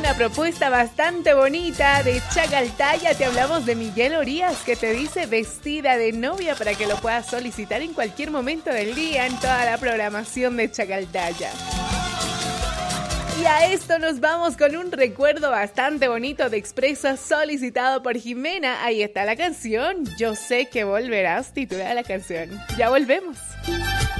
una propuesta bastante bonita de Chacaltaya. Te hablamos de Miguel Orías, que te dice vestida de novia para que lo puedas solicitar en cualquier momento del día en toda la programación de Chacaltaya. Y a esto nos vamos con un recuerdo bastante bonito de Expreso solicitado por Jimena. Ahí está la canción, Yo sé que volverás, titulada la canción. Ya volvemos.